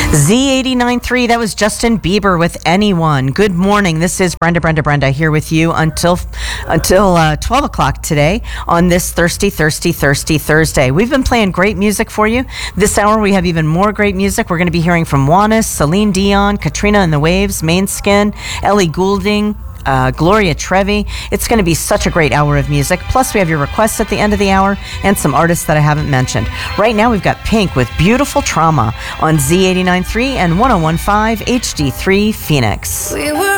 Z89.3, that was Justin Bieber with Anyone. Good morning. This is Brenda here with you until 12 o'clock today on this Thirsty Thursday. We've been playing great music for you. This hour we have even more great music. We're going to be hearing from Juanes, Celine Dion, Katrina and the Waves, Maneskin, Ellie Goulding, Gloria Trevi. It's going to be such a great hour of music. Plus, we have your requests at the end of the hour and some artists that I haven't mentioned. Right now, we've got Pink with Beautiful Trauma on Z89.3 and 101.5 HD3 Phoenix.